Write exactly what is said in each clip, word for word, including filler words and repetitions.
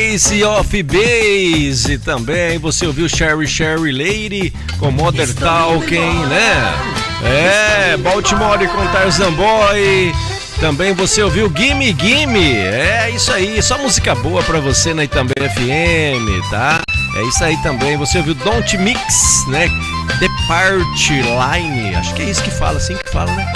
Ace of Base também. Você ouviu Sherry Sherry Lady com Modern Talking, né? É, Baltimore com Tarzan Boy. Também você ouviu Gimme Gimme. É isso aí, só música boa pra você na Itambé F M, tá? É isso aí também. Você ouviu Don't Mix, né? The Party Line. Acho que é isso que fala, assim que fala, né?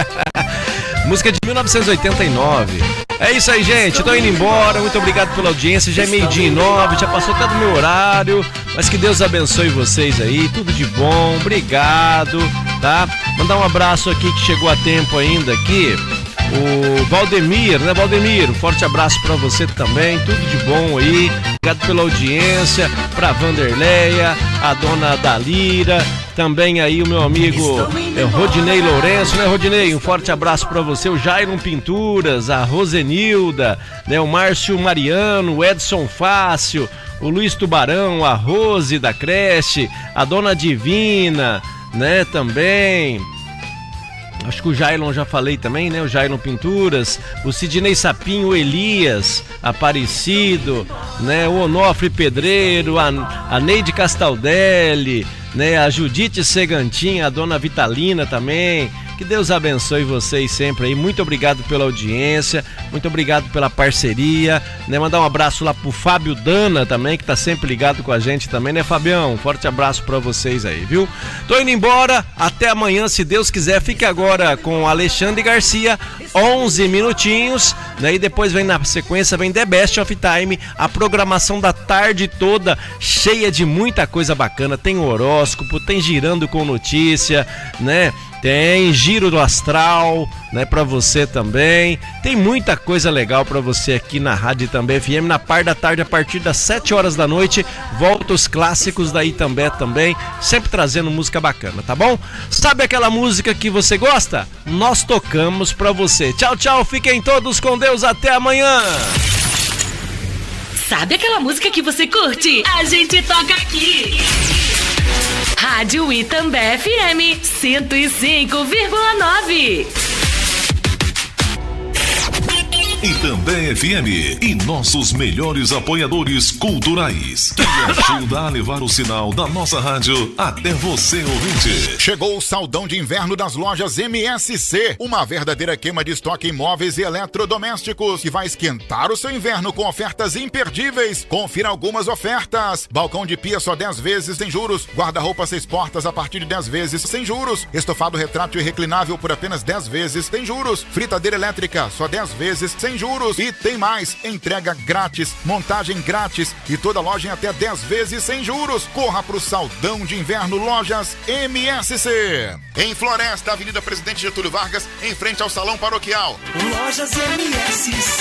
Música de mil novecentos e oitenta e nove. É isso aí, gente. Tô indo embora. Muito obrigado pela audiência. Já é meio-dia e nove. Já passou até do meu horário. Mas que Deus abençoe vocês aí. Tudo de bom. Obrigado, tá? Mandar um abraço aqui que chegou a tempo ainda aqui. O Valdemir, né, Valdemir? Um forte abraço pra você também. Tudo de bom aí. Obrigado pela audiência. Pra Vanderleia, a dona Dalira. Também aí o meu amigo é, Rodinei Lourenço, né, Rodinei? Um forte abraço pra você. O Jairon Pinturas, a Rosenilda, né, o Márcio Mariano, o Edson Fácil, o Luiz Tubarão, a Rose da creche, a dona Divina, né, também. Acho que o Jailon já falei também, né? O Jailon Pinturas, o Sidney Sapinho, o Elias Aparecido, né? O Onofre Pedreiro, a, a Neide Castaldelli, né? A Judite Segantin, a dona Vitalina também. Que Deus abençoe vocês sempre aí. Muito obrigado pela audiência, muito obrigado pela parceria, né? Mandar um abraço lá pro Fábio Dana também, que tá sempre ligado com a gente também, né, Fabião? Um forte abraço pra vocês aí, viu? Tô indo embora, até amanhã, se Deus quiser. Fique agora com Alexandre Garcia, onze minutinhos, né? E depois vem na sequência, vem The Best of Time, a programação da tarde toda, cheia de muita coisa bacana. Tem horóscopo, tem Girando com Notícia, né? Tem Giro do Astral, né, pra você também. Tem muita coisa legal pra você aqui na Rádio Itambé F M. Na par da tarde, a partir das sete horas da noite, volta os clássicos da Itambé também, sempre trazendo música bacana, tá bom? Sabe aquela música que você gosta? Nós tocamos pra você. Tchau, tchau, fiquem todos com Deus, até amanhã. Sabe aquela música que você curte? A gente toca aqui. Rádio Itambé F M cento e cinco vírgula nove. Itambé F M e nossos melhores apoiadores culturais, que ajuda a levar o sinal da nossa rádio até você, ouvinte. Chegou o saldão de inverno das lojas M S C, uma verdadeira queima de estoque em móveis e eletrodomésticos que vai esquentar o seu inverno com ofertas imperdíveis. Confira algumas ofertas: balcão de pia só dez vezes sem juros, guarda-roupa seis portas a partir de dez vezes sem juros, estofado retrátil e reclinável por apenas dez vezes sem juros, fritadeira elétrica só dez vezes sem juros, e tem mais: entrega grátis, montagem grátis e toda loja em até dez vezes sem juros. Corra pro saldão de inverno Lojas M S C, em Floresta, Avenida Presidente Getúlio Vargas, em frente ao Salão Paroquial. Lojas M S C.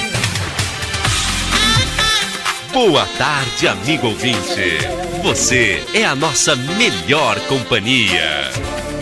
Boa tarde, amigo ouvinte. Você é a nossa melhor companhia.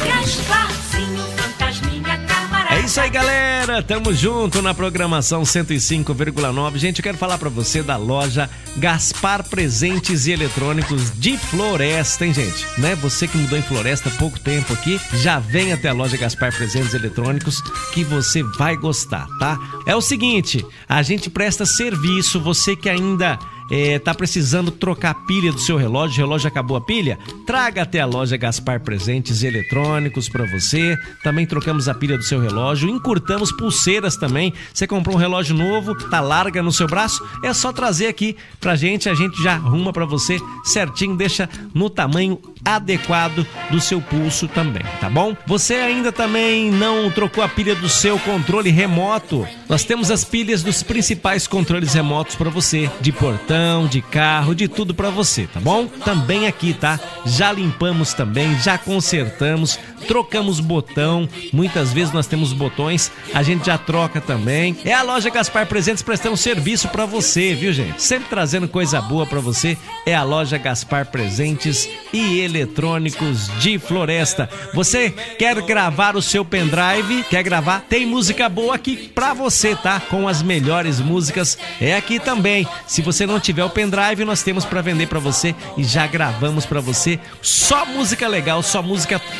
É isso aí, galera, tamo junto na programação cento e cinco vírgula nove. Gente, eu quero falar pra você da loja Gaspar Presentes e Eletrônicos de Floresta, hein, gente? Né? Você que mudou em Floresta há pouco tempo aqui, já vem até a loja Gaspar Presentes e Eletrônicos, que você vai gostar, tá? É o seguinte, a gente presta serviço, você que ainda... É, tá precisando trocar a pilha do seu relógio, o relógio acabou a pilha? Traga até a loja Gaspar Presentes e Eletrônicos pra você. Também trocamos a pilha do seu relógio, encurtamos pulseiras também. Você comprou um relógio novo, tá larga no seu braço? É só trazer aqui pra gente, a gente já arruma pra você certinho, deixa no tamanho adequado do seu pulso também, tá bom? Você ainda também não trocou a pilha do seu controle remoto? Nós temos as pilhas dos principais controles remotos pra você, de portão, de carro, de tudo pra você, tá bom? Também aqui, tá? Já limpamos também, já consertamos, trocamos botão, muitas vezes nós temos botões, a gente já troca também. É a loja Gaspar Presentes prestando serviço pra você, viu, gente? Sempre trazendo coisa boa pra você. É a loja Gaspar Presentes e Eletrônicos de Floresta. Você quer gravar o seu pendrive? Quer gravar? Tem música boa aqui pra você, tá? Com as melhores músicas é aqui também. Se você não tiver o pendrive, nós temos pra vender pra você e já gravamos pra você só música legal, só música top pra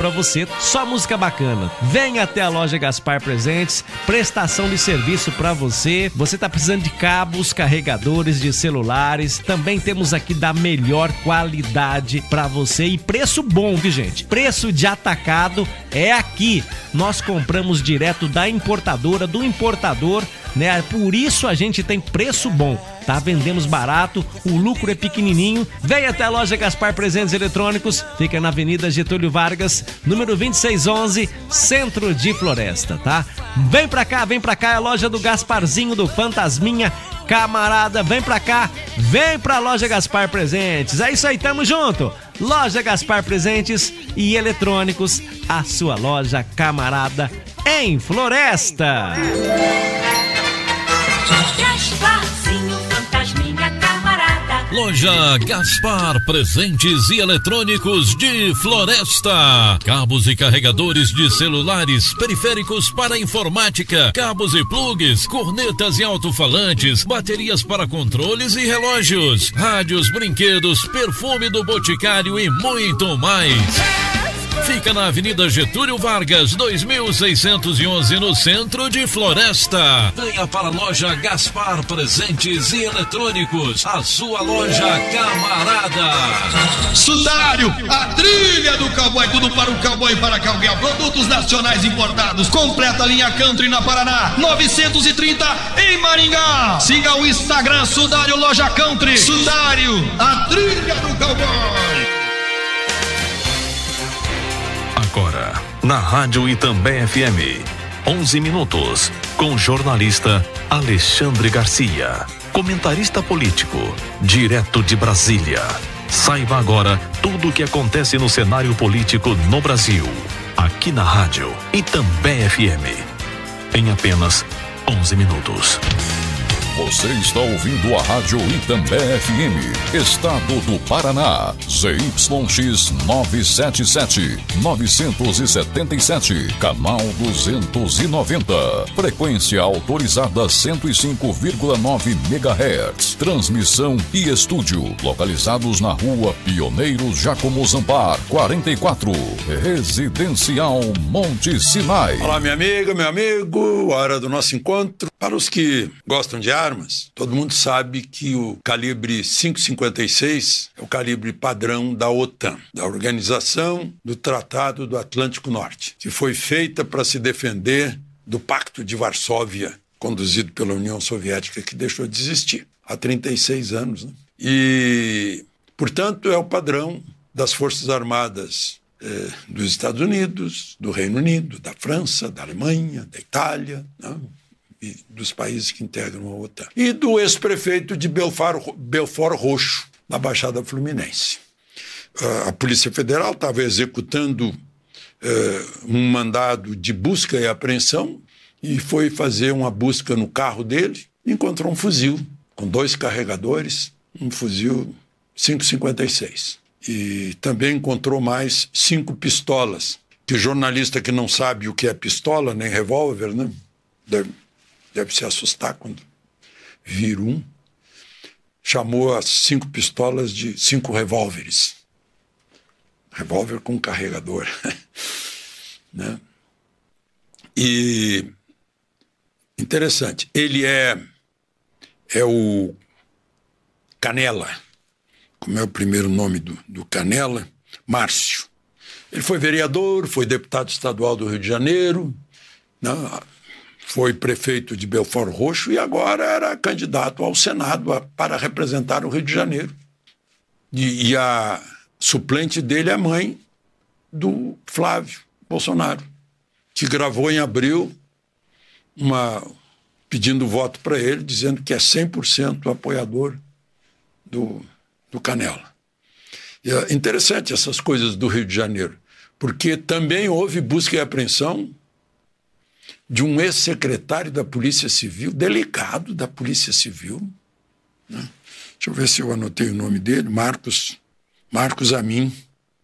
pra você, só música bacana. Vem até a loja Gaspar Presentes, prestação de serviço pra você. Você tá precisando de cabos, carregadores de celulares. Também temos aqui da melhor qualidade pra você e preço bom, viu, gente? Preço de atacado é aqui. Nós compramos direto da importadora, do importador, né? Por isso a gente tem preço bom, tá? Vendemos barato, o lucro é pequenininho. Vem até a loja Gaspar Presentes Eletrônicos, fica na Avenida Getúlio Vargas, número vinte e seis onze, Centro de Floresta, tá? Vem pra cá, vem pra cá, é a loja do Gasparzinho, do Fantasminha. Camarada, vem pra cá, vem pra loja Gaspar Presentes. É isso aí, tamo junto. Loja Gaspar Presentes e Eletrônicos, a sua loja, camarada, em Floresta. Gasparzinho, Fantasminha, camarada. Loja Gaspar Presentes e Eletrônicos de Floresta. Cabos e carregadores de celulares, periféricos para informática, cabos e plugs, cornetas e alto-falantes, baterias para controles e relógios, rádios, brinquedos, perfume do Boticário e muito mais. Fica na Avenida Getúlio Vargas, dois mil seiscentos e onze, no centro de Floresta. Venha para a loja Gaspar Presentes e Eletrônicos, a sua loja camarada. Sudário, a trilha do cowboy, tudo para o cowboy e para cowgirl. Produtos nacionais importados, completa linha country na Paraná, novecentos e trinta em Maringá. Siga o Instagram Sudário Loja Country. Sudário, a trilha do cowboy. Agora, na Rádio Itambé F M, onze minutos, com jornalista Alexandre Garcia, comentarista político, direto de Brasília. Saiba agora tudo o que acontece no cenário político no Brasil, aqui na Rádio Itambé F M, em apenas onze minutos. Você está ouvindo a Rádio Itambé F M, Estado do Paraná, Z Y X novecentos e setenta e sete, novecentos e setenta e sete, canal duzentos e noventa, frequência autorizada cento e cinco vírgula nove megahertz, transmissão e estúdio, localizados na Rua Pioneiros Jacomo Zampar, quarenta e quatro, Residencial Monte Sinai. Olá, minha amiga, meu amigo, hora do nosso encontro. Para os que gostam de armas, todo mundo sabe que o calibre cinco cinquenta e seis é o calibre padrão da OTAN, da Organização do Tratado do Atlântico Norte, que foi feita para se defender do Pacto de Varsóvia, conduzido pela União Soviética, que deixou de existir há trinta e seis anos. Né? E, portanto, é o padrão das Forças Armadas eh, dos Estados Unidos, do Reino Unido, da França, da Alemanha, da Itália, né? Dos países que integram a OTAN. E do ex-prefeito de Belfort, Belfort Roxo, na Baixada Fluminense. A Polícia Federal estava executando uh, um mandado de busca e apreensão e foi fazer uma busca no carro dele e encontrou um fuzil com dois carregadores, um fuzil cinco cinquenta e seis. E também encontrou mais cinco pistolas, que o jornalista que não sabe o que é pistola, nem revólver, né? Deve, deve se assustar quando vir um. Chamou as cinco pistolas de cinco revólveres. Revólver com carregador. Né? E interessante, ele é, é o Canela, como é o primeiro nome do, do Canela, Márcio. Ele foi vereador, foi deputado estadual do Rio de Janeiro, né? Foi prefeito de Belfort Roxo e agora era candidato ao Senado a, para representar o Rio de Janeiro. E, e a suplente dele é a mãe do Flávio Bolsonaro, que gravou em abril uma, pedindo voto para ele, dizendo que é cem por cento apoiador do, do Canela. E é interessante essas coisas do Rio de Janeiro, porque também houve busca e apreensão de um ex-secretário da Polícia Civil, delegado da Polícia Civil, né? Deixa eu ver se eu anotei o nome dele, Marcos, Marcos Amin,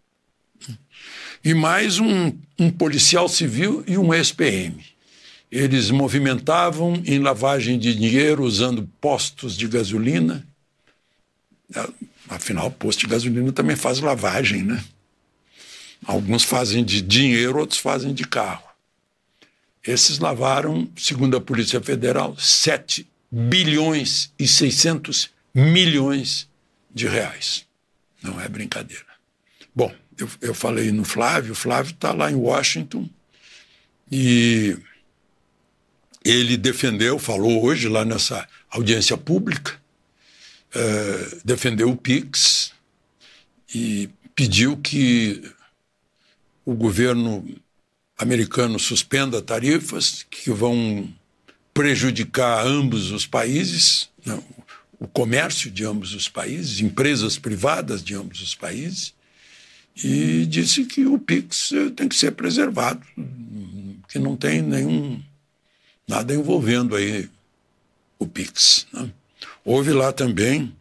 e mais um, um policial civil e um ex-P M. Eles movimentavam em lavagem de dinheiro usando postos de gasolina. Afinal, posto de gasolina também faz lavagem, né? Alguns fazem de dinheiro, outros fazem de carro. Esses lavaram, segundo a Polícia Federal, sete bilhões e seiscentos milhões de reais. Não é brincadeira. Bom, eu, eu falei no Flávio, o Flávio está lá em Washington e ele defendeu, falou hoje lá nessa audiência pública, uh, defendeu o Pix e pediu que o governo americano suspenda tarifas que vão prejudicar ambos os países, não, o comércio de ambos os países, empresas privadas de ambos os países, e disse que o Pix tem que ser preservado, que não tem nenhum nada envolvendo aí o Pix. Né? Houve lá também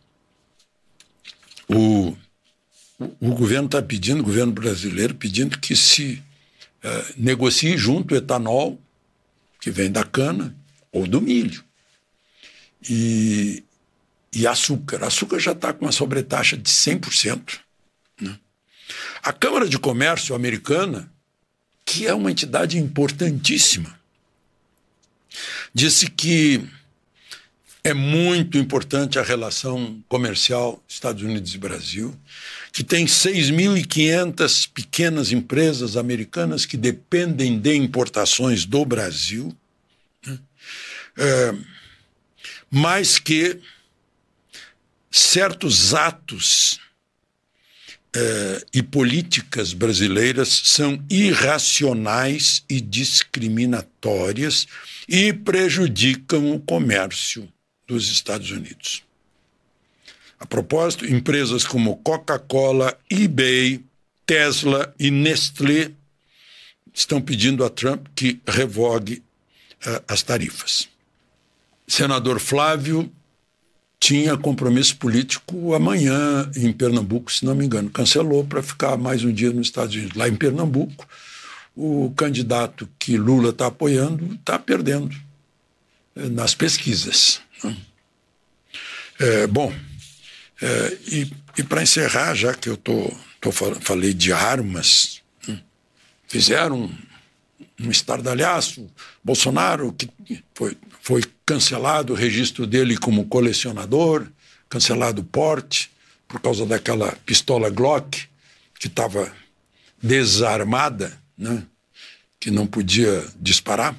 o, o, o governo está pedindo, o governo brasileiro pedindo que se uh, negocie junto o etanol que vem da cana ou do milho e, e açúcar. Açúcar já está com uma sobretaxa de cem por cento. Né? A Câmara de Comércio americana, que é uma entidade importantíssima, disse que é muito importante a relação comercial Estados Unidos e Brasil, que tem seis mil e quinhentas pequenas empresas americanas que dependem de importações do Brasil, né? é, mas que certos atos é, e políticas brasileiras são irracionais e discriminatórias e prejudicam o comércio dos Estados Unidos. A propósito, empresas como Coca-Cola, eBay, Tesla e Nestlé estão pedindo a Trump que revogue uh, as tarifas. Senador Flávio tinha compromisso político amanhã em Pernambuco, se não me engano. Cancelou para ficar mais um dia nos Estados Unidos. Lá em Pernambuco, o candidato que Lula está apoiando está perdendo eh, nas pesquisas. Né? É, bom, é, e, e para encerrar, já que eu tô, tô falando, falei de armas, né? Fizeram um, um estardalhaço. Bolsonaro, que foi, foi cancelado o registro dele como colecionador, cancelado o porte, por causa daquela pistola Glock que estava desarmada, né? Que não podia disparar.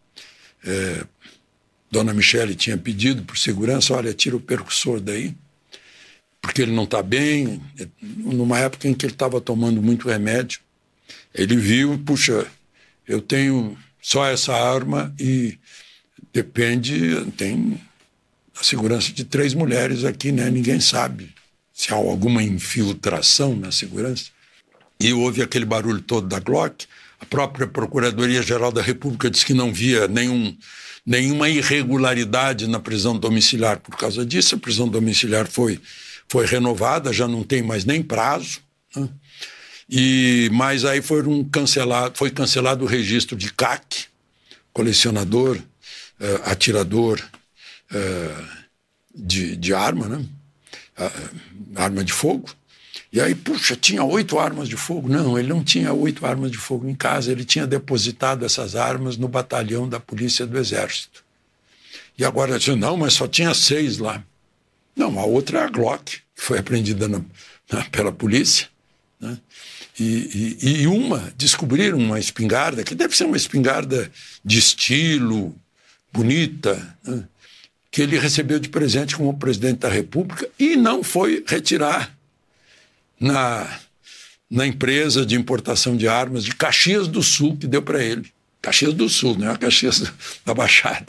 É, Dona Michele tinha pedido por segurança, olha, tira o percussor daí, porque ele não está bem. Numa época em que ele estava tomando muito remédio, ele viu, puxa, eu tenho só essa arma e depende, tem a segurança de três mulheres aqui, né? Ninguém sabe se há alguma infiltração na segurança. E houve aquele barulho todo da Glock. A própria Procuradoria-Geral da República disse que não via nenhum, nenhuma irregularidade na prisão domiciliar por causa disso. A prisão domiciliar foi, foi renovada, já não tem mais nem prazo. Né? E, mas aí foi, um cancelado, foi cancelado o registro de C A C, colecionador, uh, atirador uh, de, de arma, né? uh, arma de fogo. E aí, puxa, tinha oito armas de fogo. Não, ele não tinha oito armas de fogo em casa, ele tinha depositado essas armas no batalhão da Polícia do Exército. E agora ele disse, não, mas só tinha seis lá. Não, a outra é a Glock, que foi apreendida na, na, pela polícia. Né? E, e, e uma, descobriram uma espingarda, que deve ser uma espingarda de estilo, bonita, né? Que ele recebeu de presente como presidente da República e não foi retirar Na, na empresa de importação de armas de Caxias do Sul, que deu para ele. Caxias do Sul, não é a Caxias da Baixada.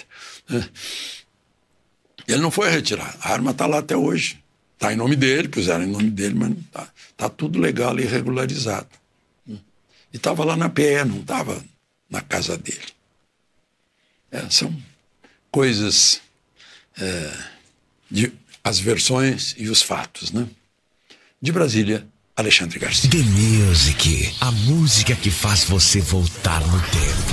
Ele não foi retirar. A arma está lá até hoje. Está em nome dele, puseram em nome dele, mas está tá tudo legal e regularizado. E estava lá na P E, não estava na casa dele. É, são coisas, é, de, as versões e os fatos, né? De Brasília, Alexandre Garcia. The Music, a música que faz você voltar no tempo.